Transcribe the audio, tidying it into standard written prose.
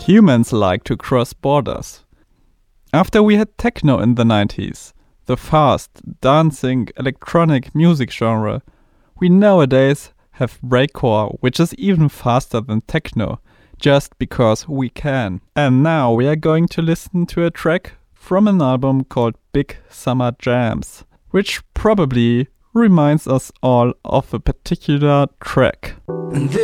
Humans like to cross borders. After we had techno in the 90s, the fast, dancing, electronic music genre, we nowadays have breakcore, which is even faster than techno, just because we can. And now we are going to listen to a track from an album called Big Summer Jams, which probably reminds us all of a particular track.